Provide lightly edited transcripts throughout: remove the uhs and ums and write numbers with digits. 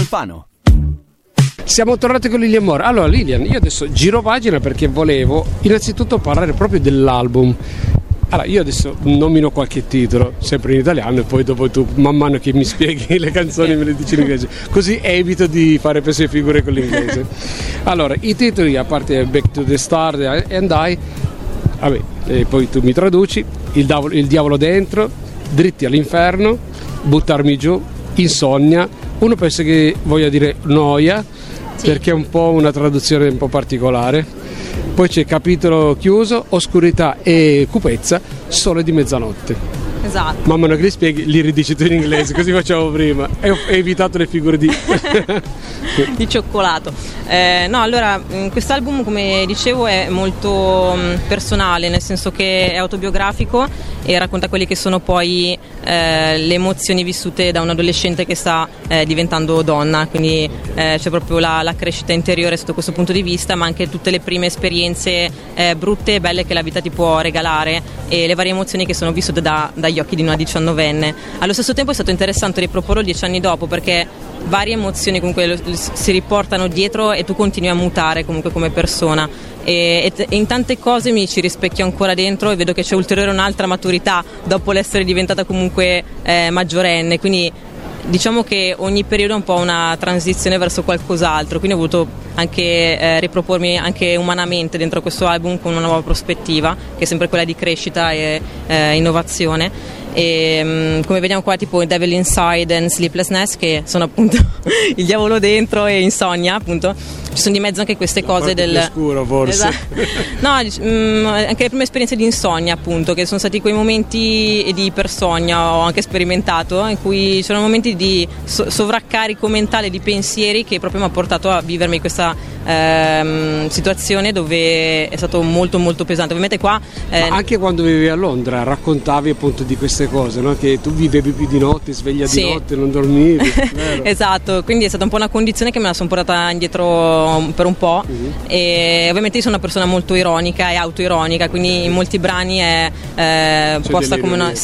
Alfano. Siamo tornati con Lilian Mora. Allora Lilian, io adesso giro pagina perché volevo innanzitutto parlare proprio dell'album. Allora, io adesso nomino qualche titolo, sempre in italiano, e poi dopo tu, man mano che mi spieghi le canzoni, me le dici in inglese, così evito di fare pessime figure con l'inglese. Allora, i titoli, a parte Back to the Start and I, vabbè, e poi tu mi traduci, il diavolo dentro, Dritti all'inferno, Buttarmi giù, Insonnia, uno pensa che voglia dire noia, sì, perché è un po' una traduzione un po' particolare. Poi c'è Capitolo chiuso, Oscurità e cupezza, Sole di mezzanotte. Esatto. Mamma mia, che li spieghi, li ridici tu in inglese, così facciamo prima. E ho evitato le figure di di cioccolato. No, allora, quest'album, come dicevo, è molto personale, nel senso che è autobiografico e racconta quelle che sono poi le emozioni vissute da un adolescente che sta diventando donna, quindi c'è proprio la crescita interiore sotto questo punto di vista, ma anche tutte le prime esperienze brutte e belle che la vita ti può regalare e le varie emozioni che sono vissute dagli occhi di una 19enne. Allo stesso tempo è stato interessante riproporlo 10 anni dopo, perché varie emozioni comunque si riportano dietro e tu continui a mutare comunque come persona e in tante cose mi ci rispecchio ancora dentro e vedo che c'è ulteriore un'altra maturità dopo l'essere diventata comunque maggiorenne, quindi diciamo che ogni periodo è un po' una transizione verso qualcos'altro, quindi ho voluto anche ripropormi anche umanamente dentro questo album con una nuova prospettiva che è sempre quella di crescita e innovazione. E come vediamo qua, tipo Devil Inside and Sleeplessness, che sono appunto il diavolo dentro e Insonnia, appunto ci sono di mezzo anche queste cose del scuro, forse. Esatto. No, anche le prime esperienze di insonnia, appunto, che sono stati quei momenti di ipersonnia, ho anche sperimentato, in cui c'erano momenti di sovraccarico mentale di pensieri che proprio mi ha portato a vivermi questa situazione dove è stato molto molto pesante. Ovviamente qua anche quando vivevi a Londra raccontavi appunto di queste cose, no? Che tu vivevi più di notte, sveglia sì, di notte, non dormivi. Esatto, quindi è stata un po' una condizione che me la sono portata indietro per un po'. E ovviamente io sono una persona molto ironica e autoironica, quindi in molti brani è posta come una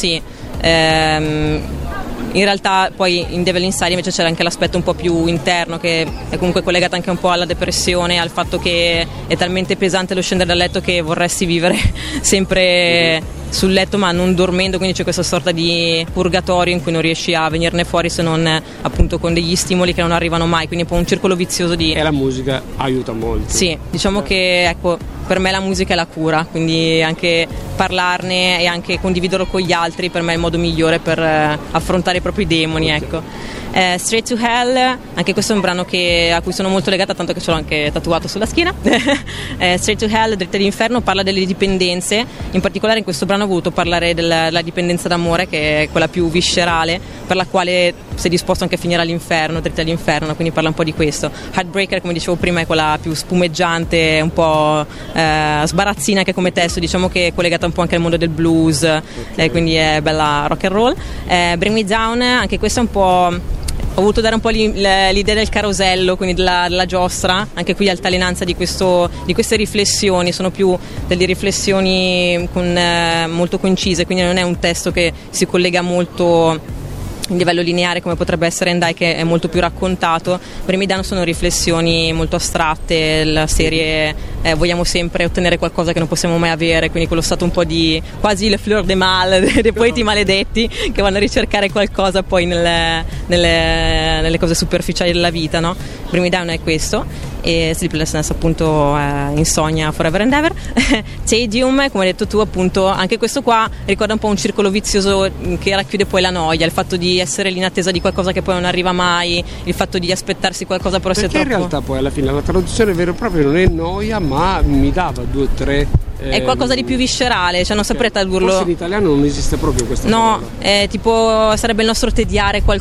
in realtà poi in Devil Inside invece c'era anche l'aspetto un po' più interno, che è comunque collegato anche un po' alla depressione, al fatto che è talmente pesante lo scendere dal letto che vorresti vivere sempre sul letto ma non dormendo, quindi c'è questa sorta di purgatorio in cui non riesci a venirne fuori se non appunto con degli stimoli che non arrivano mai, quindi un po' un circolo vizioso di... E la musica aiuta molto. Sì, diciamo che ecco, per me la musica è la cura, quindi anche parlarne e anche condividerlo con gli altri per me è il modo migliore per affrontare i propri demoni, okay. Ecco. Straight to Hell, anche questo è un brano a cui sono molto legata, tanto che ce l'ho anche tatuato sulla schiena. Straight to Hell, Dritte all'inferno, parla delle dipendenze, in particolare in questo brano ho voluto parlare della dipendenza d'amore, che è quella più viscerale, per la quale sei disposto anche a finire all'inferno, dritte all'inferno, quindi parla un po' di questo. Heartbreaker, come dicevo prima, è quella più spumeggiante, un po' sbarazzina anche come testo, diciamo che è collegata un po' anche al mondo del blues, okay. Quindi è bella rock and roll. Bring Me Down, anche questa è un po'... Ho voluto dare un po' l'idea del carosello, quindi della giostra, anche qui altalenanza di queste riflessioni, sono più delle riflessioni molto concise, quindi non è un testo che si collega molto in livello lineare come potrebbe essere Endai, che è molto più raccontato. Per me sono riflessioni molto astratte, la serie vogliamo sempre ottenere qualcosa che non possiamo mai avere, quindi quello stato un po' di quasi le fleur de mal dei poeti maledetti che vanno a ricercare qualcosa poi nelle cose superficiali della vita, no? Bring Me Down è questo, e Sleeplessness appunto Insonnia, Forever and Ever. Tedium, come hai detto tu, appunto anche questo qua ricorda un po' un circolo vizioso che racchiude poi la noia, il fatto di essere lì in attesa di qualcosa che poi non arriva mai, il fatto di aspettarsi qualcosa però se troppo... in realtà poi alla fine la traduzione vero e proprio non è noia, ma mi dava 2 o 3 è qualcosa di più viscerale, cioè non saprei tradurlo. Forse in italiano non esiste proprio questa parola. No, tipo sarebbe il nostro tediare qualcosa